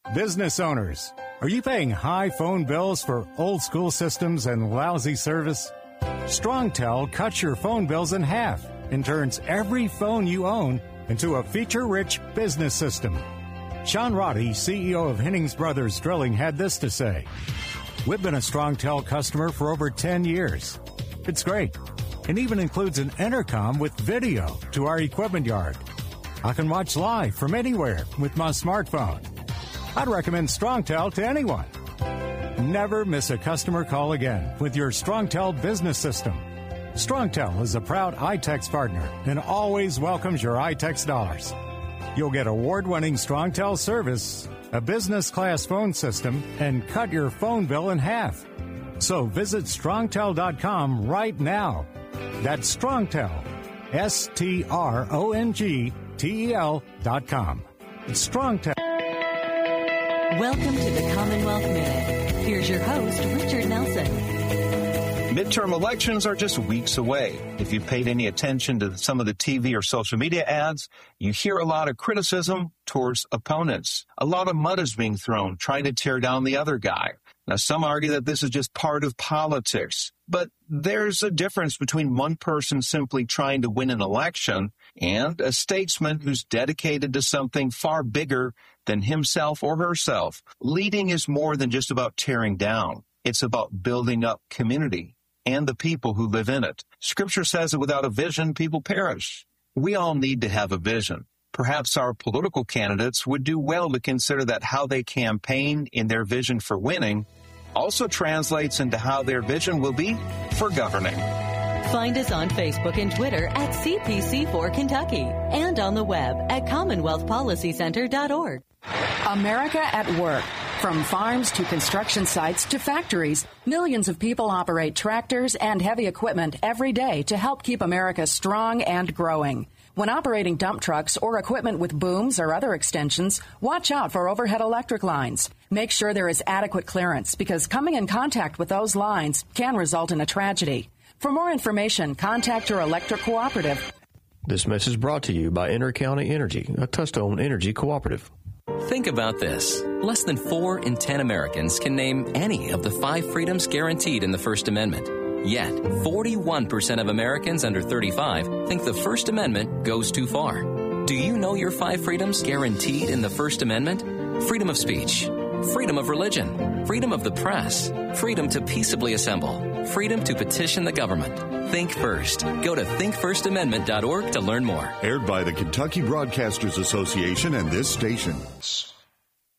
Business owners, are you paying high phone bills for old school systems and lousy service? StrongTel cuts your phone bills in half and turns every phone you own into a feature-rich business system. Sean Roddy, CEO of Hennings Brothers Drilling, had this to say. We've been a StrongTel customer for over 10 years. It's great, and even includes an intercom with video to our equipment yard. I can watch live from anywhere with my smartphone. I'd recommend StrongTel to anyone. Never miss a customer call again with your StrongTel business system. StrongTel is a proud iTex partner and always welcomes your iTex dollars. You'll get award-winning StrongTel service, a business-class phone system, and cut your phone bill in half. So visit StrongTel.com right now. That's StrongTel, StrongTel.com. It's StrongTel. Welcome to the Commonwealth Minute. Here's your host, Richard Nelson. Midterm elections are just weeks away. If you've paid any attention to some of the TV or social media ads, you hear a lot of criticism towards opponents. A lot of mud is being thrown, trying to tear down the other guy. Now, some argue that this is just part of politics, but there's a difference between one person simply trying to win an election and a statesman who's dedicated to something far bigger than himself or herself. Leading is more than just about tearing down. It's about building up community and the people who live in it. Scripture says that without a vision, people perish. We all need to have a vision. Perhaps our political candidates would do well to consider that how they campaign in their vision for winning also translates into how their vision will be for governing. Find us on Facebook and Twitter at CPC4 Kentucky and on the web at CommonwealthPolicyCenter.org. America at work. From farms to construction sites to factories, millions of people operate tractors and heavy equipment every day to help keep America strong and growing. When operating dump trucks or equipment with booms or other extensions, watch out for overhead electric lines. Make sure there is adequate clearance because coming in contact with those lines can result in a tragedy. For more information, contact your electric cooperative. This message brought to you by Intercounty Energy, a Tusto-owned energy cooperative. Think about this. Less than 4 in 10 Americans can name any of the 5 freedoms guaranteed in the First Amendment. Yet, 41% of Americans under 35 think the First Amendment goes too far. Do you know your 5 freedoms guaranteed in the First Amendment? Freedom of speech, freedom of religion, freedom of the press, freedom to peaceably assemble, freedom to petition the government. Think first. Go to thinkfirstamendment.org to learn more. Aired by the Kentucky Broadcasters Association and this station.